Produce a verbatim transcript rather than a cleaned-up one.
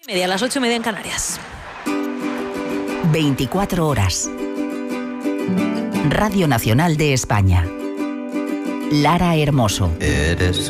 Media, a las ocho y media en Canarias. veinticuatro horas. Radio Nacional de España. Lara Hermoso. Eres